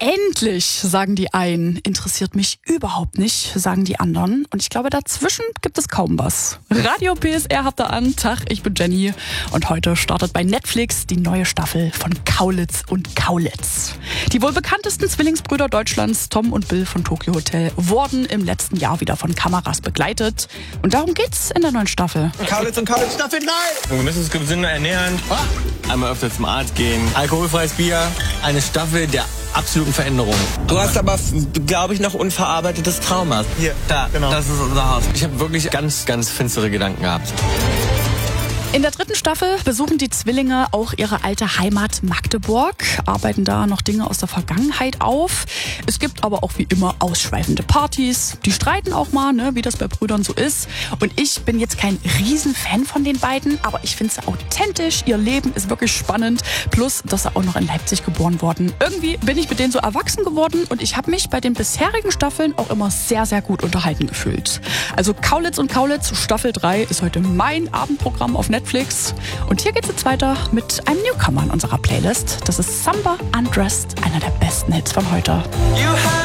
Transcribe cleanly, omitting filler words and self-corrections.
Endlich, sagen die einen. Interessiert mich überhaupt nicht, sagen die anderen. Und ich glaube, dazwischen gibt es kaum was. Radio PSR habt ihr an. Tag, ich bin Jenny. Und heute startet bei Netflix die neue Staffel von Kaulitz und Kaulitz. Die wohl bekanntesten Zwillingsbrüder Deutschlands, Tom und Bill von Tokyo Hotel, wurden im letzten Jahr wieder von Kameras begleitet. Und darum geht's in der neuen Staffel. Kaulitz und Kaulitz Staffel 3! Wir müssen uns gesünder ernähren, einmal öfter zum Arzt gehen, alkoholfreies Bier, eine Staffel der absoluten Veränderung. Du hast aber, glaube ich, noch unverarbeitetes Trauma. Hier, da, genau. Das ist unser Haus. Ich habe wirklich ganz finstere Gedanken gehabt. In der dritten Staffel besuchen die Zwillinge auch ihre alte Heimat Magdeburg, arbeiten da noch Dinge aus der Vergangenheit auf. Es gibt aber auch wie immer ausschweifende Partys. Die streiten auch mal, wie das bei Brüdern so ist. Und ich bin jetzt kein Riesenfan von den beiden, aber ich finde sie authentisch. Ihr Leben ist wirklich spannend. Plus, dass sie auch noch in Leipzig geboren wurden. Irgendwie bin ich mit denen so erwachsen geworden und ich habe mich bei den bisherigen Staffeln auch immer sehr, sehr gut unterhalten gefühlt. Also Kaulitz und Kaulitz Staffel 3 ist heute mein Abendprogramm auf Netflix. Und hier geht's jetzt weiter mit einem Newcomer in unserer Playlist. Das ist Samba Undressed, einer der besten Hits von heute.